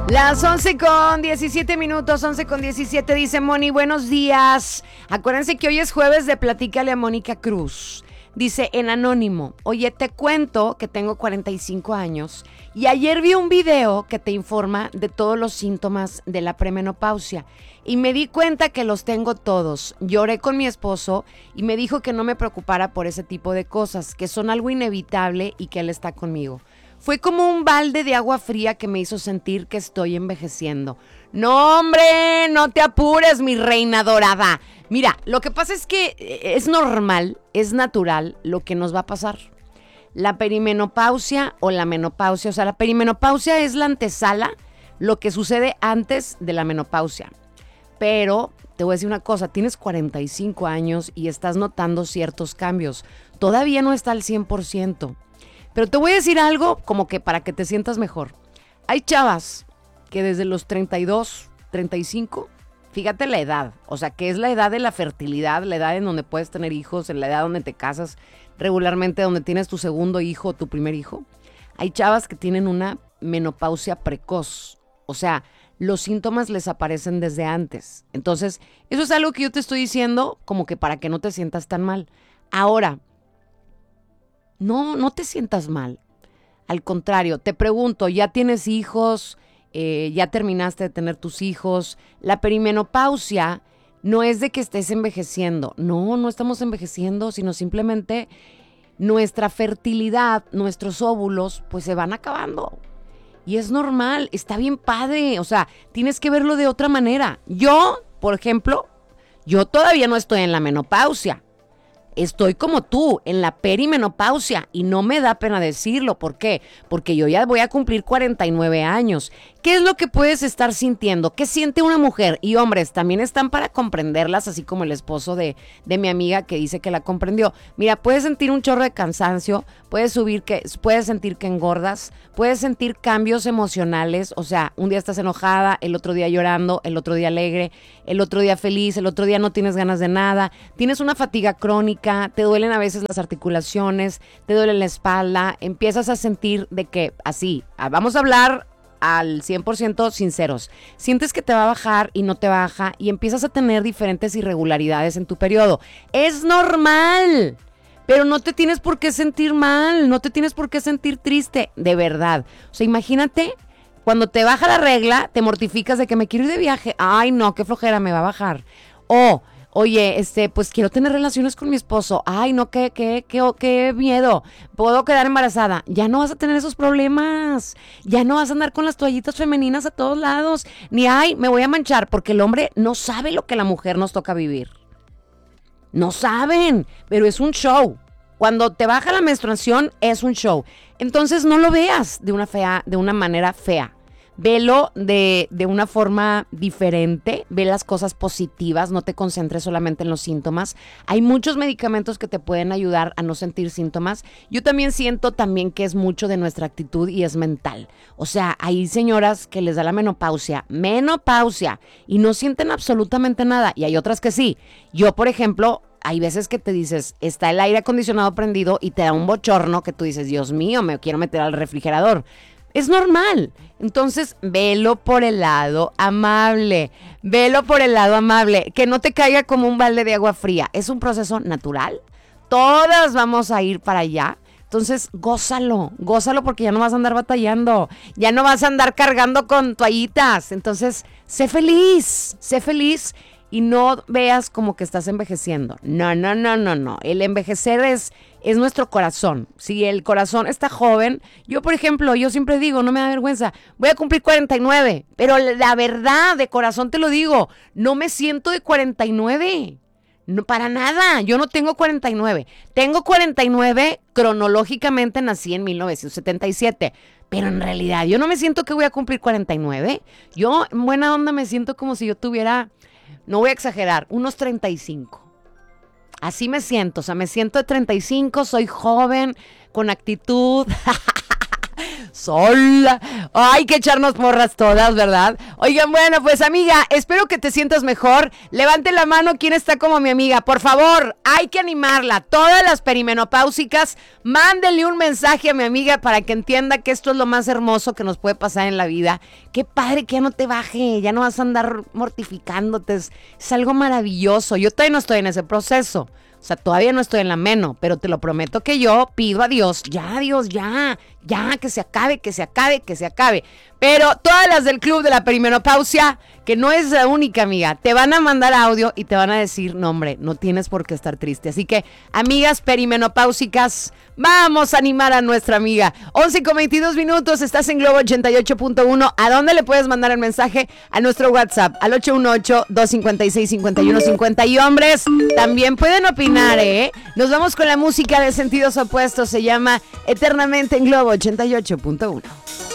Las 11:17, 11:17, dice Moni, buenos días. Acuérdense que hoy es jueves de Platícale a Mónica Cruz. Dice en anónimo, oye, te cuento que tengo 45 años y ayer vi un video que te informa de todos los síntomas de la premenopausia y me di cuenta que los tengo todos. Lloré con mi esposo y me dijo que no me preocupara por ese tipo de cosas, que son algo inevitable y que él está conmigo. Fue como un balde de agua fría que me hizo sentir que estoy envejeciendo. No, hombre, no te apures, mi reina dorada. Mira, lo que pasa es que es normal, es natural lo que nos va a pasar. La perimenopausia o la menopausia, o sea, la perimenopausia es la antesala, lo que sucede antes de la menopausia. Pero te voy a decir una cosa, tienes 45 años y estás notando ciertos cambios. Todavía no está al 100%. Pero te voy a decir algo como que para que te sientas mejor. Hay chavas que desde los 32, 35, fíjate la edad, o sea, que es la edad de la fertilidad, la edad en donde puedes tener hijos, en la edad donde te casas regularmente, donde tienes tu segundo hijo o tu primer hijo. Hay chavas que tienen una menopausia precoz, o sea, los síntomas les aparecen desde antes. Entonces, eso es algo que yo te estoy diciendo como que para que no te sientas tan mal. Ahora, no te sientas mal. Al contrario, te pregunto, ¿ya tienes hijos? ¿Ya terminaste de tener tus hijos? La perimenopausia no es de que estés envejeciendo. No estamos envejeciendo, sino simplemente nuestra fertilidad, nuestros óvulos, pues se van acabando. Y es normal, está bien padre. O sea, tienes que verlo de otra manera. Yo, por ejemplo, yo todavía no estoy en la menopausia. Estoy como tú, en la perimenopausia y no me da pena decirlo. ¿Por qué? Porque yo ya voy a cumplir 49 años. ¿Qué es lo que puedes estar sintiendo? ¿Qué siente una mujer? Y hombres, también están para comprenderlas, así como el esposo de mi amiga que dice que la comprendió. Mira, puedes sentir un chorro de cansancio, puedes sentir que engordas, puedes sentir cambios emocionales. O sea, un día estás enojada, el otro día llorando, el otro día alegre, el otro día feliz, el otro día no tienes ganas de nada. Tienes una fatiga crónica, te duelen a veces las articulaciones, te duele la espalda, empiezas a sentir de que así, vamos a hablar al 100% sinceros, sientes que te va a bajar y no te baja y empiezas a tener diferentes irregularidades en tu periodo. Es normal, pero no te tienes por qué sentir mal, no te tienes por qué sentir triste, de verdad. O sea, imagínate, cuando te baja la regla, te mortificas de que me quiero ir de viaje. Ay, no, qué flojera, me va a bajar. O oye, pues quiero tener relaciones con mi esposo. Ay, no, qué miedo. Puedo quedar embarazada. Ya no vas a tener esos problemas. Ya no vas a andar con las toallitas femeninas a todos lados. Ni, ay, me voy a manchar. Porque el hombre no sabe lo que la mujer nos toca vivir. No saben, pero es un show. Cuando te baja la menstruación, es un show. Entonces no lo veas de una manera fea. Velo de una forma diferente, ve las cosas positivas, no te concentres solamente en los síntomas. Hay muchos medicamentos que te pueden ayudar a no sentir síntomas. Yo también siento que es mucho de nuestra actitud y es mental. O sea, hay señoras que les da la menopausia, y no sienten absolutamente nada. Y hay otras que sí. Yo, por ejemplo, hay veces que te dices, está el aire acondicionado prendido y te da un bochorno que tú dices, Dios mío, me quiero meter al refrigerador. Es normal. Entonces, velo por el lado amable. Que no te caiga como un balde de agua fría. Es un proceso natural. Todas vamos a ir para allá. Entonces, gózalo porque ya no vas a andar batallando. Ya no vas a andar cargando con toallitas. Entonces, sé feliz. Y no veas como que estás envejeciendo. No. El envejecer es nuestro corazón. Si el corazón está joven, yo por ejemplo, yo siempre digo, no me da vergüenza, voy a cumplir 49, pero la verdad, de corazón te lo digo, no me siento de 49. No, para nada, yo no tengo 49. Tengo 49, cronológicamente nací en 1977. Pero en realidad yo no me siento que voy a cumplir 49. Yo en buena onda me siento como si yo tuviera, no voy a exagerar, unos 35. Así me siento, o sea, me siento de 35, soy joven, con actitud. sola. Hay que echarnos porras todas, ¿verdad? Oigan, bueno, pues amiga, espero que te sientas mejor. Levante la mano quien está como mi amiga. Por favor, hay que animarla. Todas las perimenopáusicas, mándenle un mensaje a mi amiga para que entienda que esto es lo más hermoso que nos puede pasar en la vida. Qué padre que ya no te baje, ya no vas a andar mortificándote. Es algo maravilloso. Yo todavía no estoy en ese proceso. O sea, todavía no estoy en la meno, pero te lo prometo que yo pido a Dios, ya, Dios, ya, que se acabe, que se acabe, que se acabe. Pero todas las del club de la perimenopausia, que no es la única, amiga, te van a mandar audio y te van a decir, no, hombre, no tienes por qué estar triste. Así que, amigas perimenopáusicas, vamos a animar a nuestra amiga. 11:22, estás en Globo 88.1. ¿A dónde le puedes mandar el mensaje? A nuestro WhatsApp, al 818-256-5150. Y hombres, también pueden opinar, ¿eh? Nos vamos con la música de Sentidos Opuestos. Se llama Eternamente en Globo 88.1.